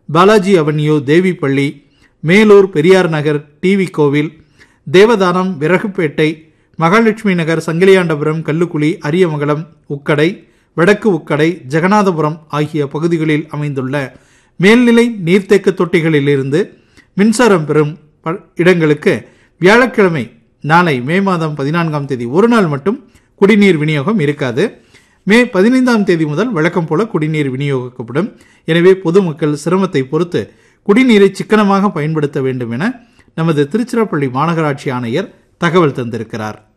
Balaji avenue, Devipalli, Melur, Periyar Nagar, TV கோவில், தேவதானம், விறகுப்பேட்டை, மகாலட்சுமி நகர், சங்கிலியாண்டபுரம், கல்லுக்குழி, அரியமங்கலம், உக்கடை, வடக்கு உக்கடை, ஜெகநாதபுரம் ஆகிய பகுதிகளில் அமைந்துள்ள மேல்நிலை நீர்த்தேக்க தொட்டிகளிலிருந்து மின்சாரம் பெறும் இடங்களுக்கு வியாழக்கிழமை நாளை மே மாதம் 14ஆம் தேதி ஒரு நாள் மட்டும் குடிநீர் விநியோகம் இருக்காது. மே 15ஆம் தேதி முதல் வழக்கம் போல குடிநீர் விநியோகிக்கப்படும். எனவே பொதுமக்கள் சிரமத்தை பொறுத்து குடிநீரை சிக்கனமாக பயன்படுத்த வேண்டும் என நமது திருச்சிராப்பள்ளி மாநகராட்சி ஆணையர் தகவல் தந்திருக்கிறார்.